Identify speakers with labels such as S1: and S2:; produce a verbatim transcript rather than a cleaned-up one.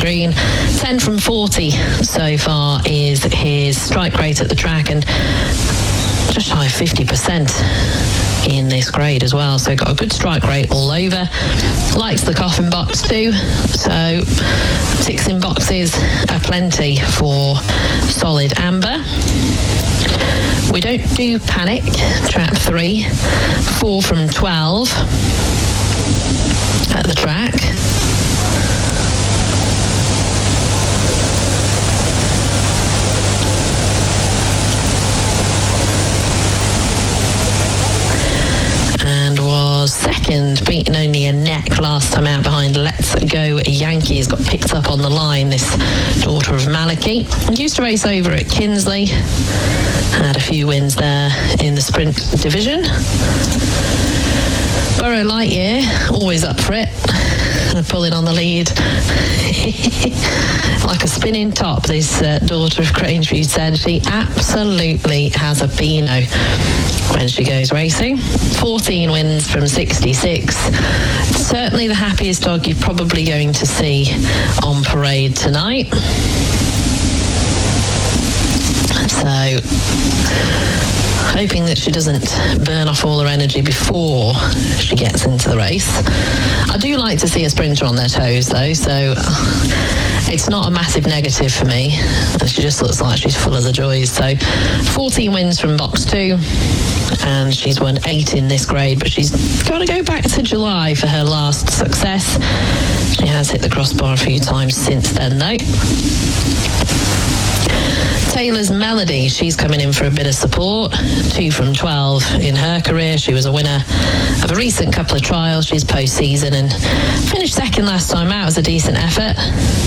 S1: green. ten from forty so far is his strike rate at the track, and just shy of fifty percent in this grade as well. So got a good strike rate all over. Likes the coffin box too. So ticks in boxes are plenty for solid amber. We don't do panic, trap three, four from twelve at the track. And was second, beaten only a neck last time out behind Let's Go Yankees. Got picked up on the line, this daughter of Maliki. Used to race over at Kinsley. Had a few wins there in the sprint division. Borough Lightyear, always up for it. Pulling on the lead. Like a spinning top, this uh, daughter of Grangeview said. She absolutely has a Pinot when she goes racing. fourteen wins from sixty-six. Certainly the happiest dog you're probably going to see on parade tonight. So, hoping that she doesn't burn off all her energy before she gets into the race. I do like to see a sprinter on their toes though, so it's not a massive negative for me. She just looks like she's full of the joys. So fourteen wins from box two, and she's won eight in this grade, but she's got to go back to July for her last success. She has hit the crossbar a few times since then though. Taylor's Melody, she's coming in for a bit of support. two from twelve in her career. She was a winner of a recent couple of trials. She's post-season and finished second last time out. It was a decent effort.